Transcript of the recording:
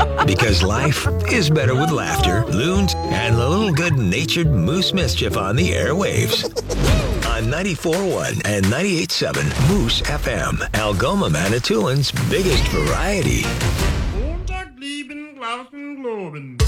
Because life is better with laughter, loons, and a little good-natured moose mischief on the airwaves. On 94.1 and 98.7 Moose FM, Algoma, Manitoulин's biggest variety. Montag, lieben, Glauben, Globen.